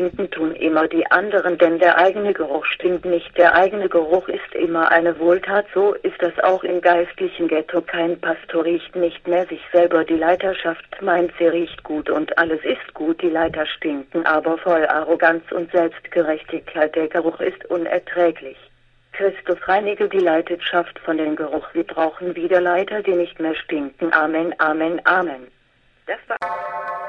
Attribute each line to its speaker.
Speaker 1: stinken, tun immer die anderen, denn der eigene Geruch stinkt nicht. Der eigene Geruch ist immer eine Wohltat, so ist das auch im geistlichen Ghetto. Kein Pastor riecht nicht mehr sich selber, die Leiterschaft meint, sie riecht gut und alles ist gut, die Leiter stinken aber voll Arroganz und Selbstgerechtigkeit, der Geruch ist unerträglich. Christus reinige die Leiterschaft von dem Geruch, wir brauchen wieder Leiter, die nicht mehr stinken. Amen, Amen, Amen. Das war